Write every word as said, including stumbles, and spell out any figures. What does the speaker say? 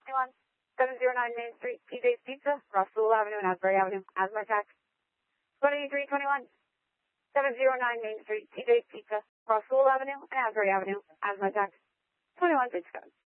twenty-one, seven oh nine Main Street, T J's Pizza, Rossville Avenue and Asbury Avenue, Asthma attack. twenty-three twenty-one, seven oh nine Main Street, T J's Pizza, Rossville Avenue and Asbury Avenue, Asthma attack. twenty-one, please go.